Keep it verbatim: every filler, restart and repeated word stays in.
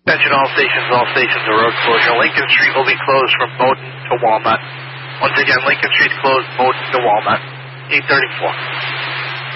Attention all stations, all stations, a road closure. Lincoln Street will be closed from Bowdoin to Walnut. Once again, Lincoln Street closed, Bowdoin to Walnut. eight thirty-four.